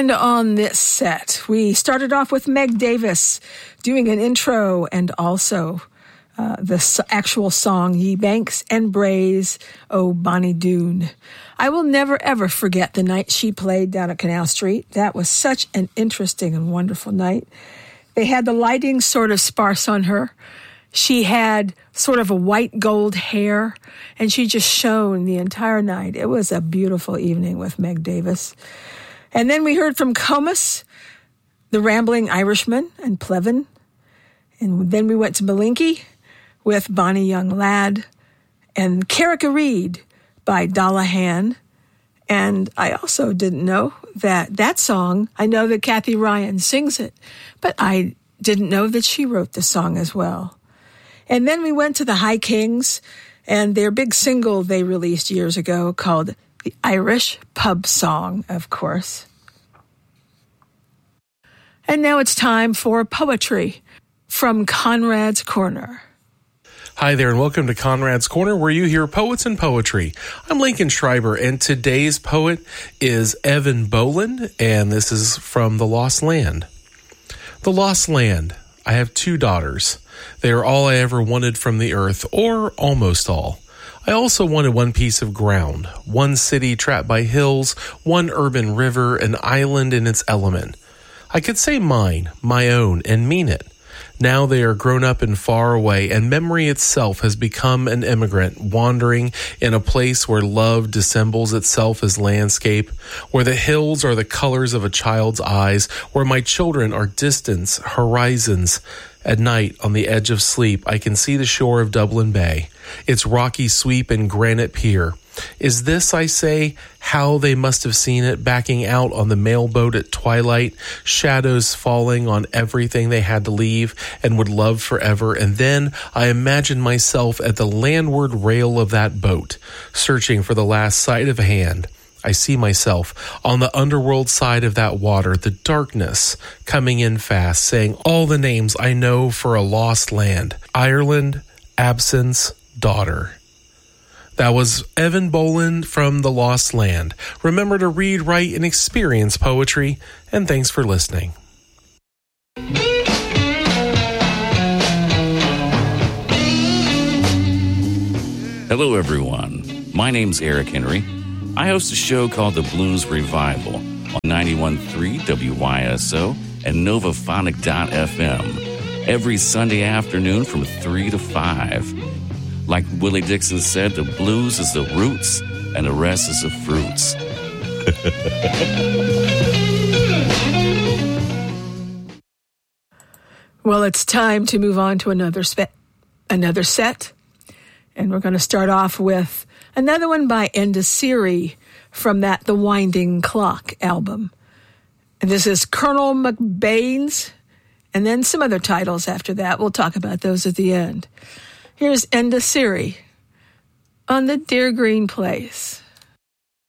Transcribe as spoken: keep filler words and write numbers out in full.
And on this set, we started off with Meg Davis doing an intro and also uh, the s- actual song, Ye Banks and Braes, O Bonnie Doon. I will never, ever forget the night she played down at Canal Street. That was such an interesting and wonderful night. They had the lighting sort of sparse on her. She had sort of a white gold hair, and she just shone the entire night. It was a beautiful evening with Meg Davis. And then we heard from Comus, the Rambling Irishman, and Plevin. And then we went to Malinky with Bonnie Young Lad and Carrick Reed by Dallahan. And I also didn't know that that song, I know that Kathy Ryan sings it, but I didn't know that she wrote the song as well. And then we went to the High Kings and their big single they released years ago called The Irish Pub Song, of course. And now it's time for poetry from Conrad's Corner. Hi there, and welcome to Conrad's Corner, where you hear poets and poetry. I'm Lincoln Schreiber, and today's poet is Evan Boland, and this is from The Lost Land. The Lost Land. I have two daughters. They are all I ever wanted from the earth, or almost all. I also wanted one piece of ground, one city trapped by hills, one urban river, an island in its element. I could say mine, my own, and mean it. Now they are grown up and far away, and memory itself has become an immigrant, wandering in a place where love dissembles itself as landscape, where the hills are the colors of a child's eyes, where my children are distance, horizons. At night, on the edge of sleep, I can see the shore of Dublin Bay, its rocky sweep and granite pier. Is this, I say, how they must have seen it, backing out on the mailboat at twilight, shadows falling on everything they had to leave and would love forever, and then I imagine myself at the landward rail of that boat, searching for the last sight of a hand. I see myself on the underworld side of that water, the darkness coming in fast, saying all the names I know for a lost land. Ireland, absence, daughter. That was Evan Boland from The Lost Land. Remember to read, write, and experience poetry, and thanks for listening. Hello, everyone. My name's Eric Henry. I host a show called The Blues Revival on ninety-one point three W Y S O and Novaphonic dot F M every Sunday afternoon from three to five. Like Willie Dixon said, the blues is the roots and the rest is the fruits. Well, it's time to move on to another spe- another set. And we're going to start off with another one by Enda Siri from that The Winding Clock album. And this is Colonel McBain's, and then some other titles after that. We'll talk about those at the end. Here's Enda Siri on the Dear Green Place.